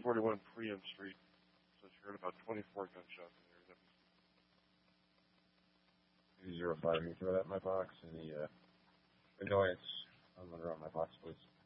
241 Priam Street. So she heard about 24 gunshots in there. 205, can you throw that in my box? Any annoyance on Monroe in my box, please?